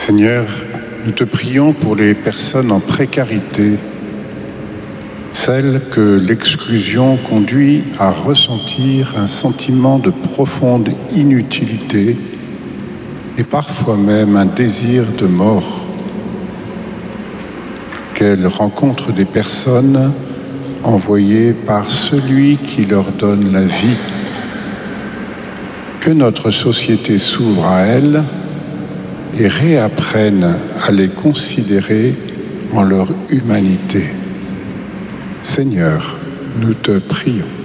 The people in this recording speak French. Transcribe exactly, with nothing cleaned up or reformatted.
Seigneur, nous te prions pour les personnes en précarité, celles que l'exclusion conduit à ressentir un sentiment de profonde inutilité et parfois même un désir de mort. Qu'elles rencontrent des personnes envoyées par celui qui leur donne la vie. Que notre société s'ouvre à elles et réapprenne à les considérer en leur humanité. Seigneur, nous te prions.